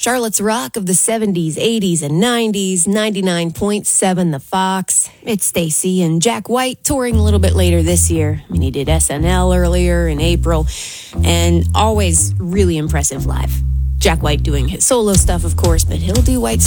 Charlotte's Rock of the 70s, 80s, and 90s, 99.7 The Fox. It's Stacy and Jack White touring a little bit later this year. I mean, he did SNL earlier in April, and always really impressive live. Jack White doing his solo stuff, of course, but he'll do White